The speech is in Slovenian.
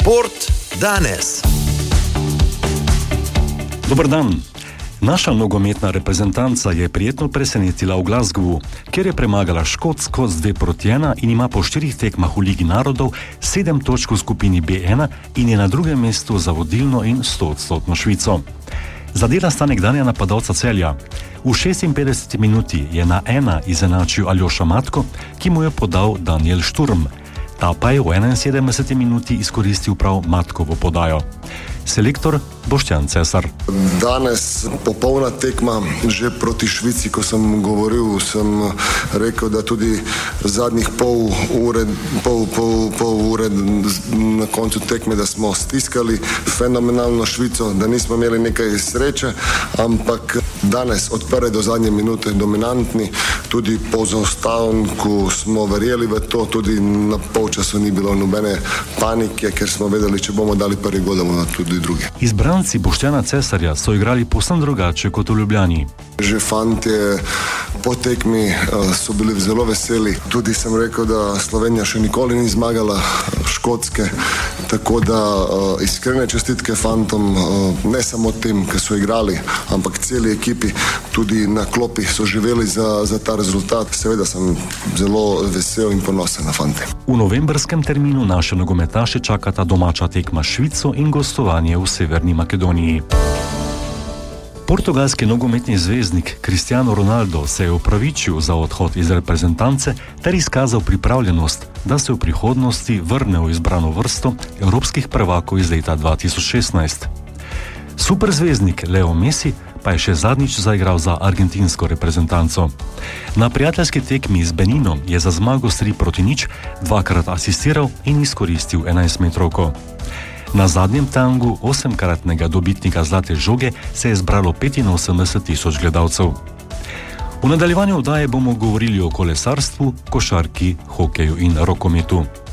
Šport danes. Dober dan. Naša nogometna reprezentanca je prijetno presenetila v Glasgowu, kjer je premagala Škotsko z 2-1 in ima po 4 tekmah v Ligi narodov 7 točk v skupini B1 in je na drugem mestu za vodilno in 100% Švico. Zadela sta nekdanja napadalca Celja. V 56 minuti je na 1 izenačil Aljoša Matko, ki mu je podal Daniel Šturm. Ta pa je v 71 minuti izkoristil prav Matkovo podajo. Selektor Boštjan Cesar. Danes popolna tekma, že proti Švici, ko sem govoril, sem rekel, da tudi zadnjih pol ure na koncu tekme, da smo stiskali fenomenalno Švico, da nismo imeli nekaj sreče, ampak danes od prve do zadnje minute dominantni, tudi po zaostanku smo verjeli v to, tudi na polčasu ni bilo nobene panike, ker smo vedeli, če bomo dali prvi gol, da bomo tudi drugi. Izbranci Boštjana Cesarja so igrali povsem drugače kot v Ljubljani. Že fantje po tekmi so bili zelo veseli. Tudi sem rekel, da Slovenija še nikoli ni zmagala Škotske, tako da iskrene čestitke fantom, ne samo tem, ki so igrali, ampak celi ekipi, tudi na klopi so živeli za ta rezultat. Seveda sem zelo vesel in ponosen na fante. V novembrskem terminu naše nogometaše čakata domača tekma Švico in gostovanje v Severni Makedoniji. Portugalski nogometni zvezdnik Cristiano Ronaldo se je opravičil za odhod iz reprezentance ter izkazal pripravljenost, da se v prihodnosti vrne v izbrano vrsto evropskih prvakov iz leta 2016. Superzvezdnik Leo Messi pa je še zadnjič zaigral za argentinsko reprezentanco. Na prijateljski tekmi z Beninom je za zmago s 3-0 dvakrat asistiral in izkoristil 11-metrovko. Na zadnjem tangu 8-kratnega dobitnika zlate žoge se je zbralo 85,000 gledalcev. V nadaljevanju oddaje bomo govorili o kolesarstvu, košarki, hokeju in rokometu.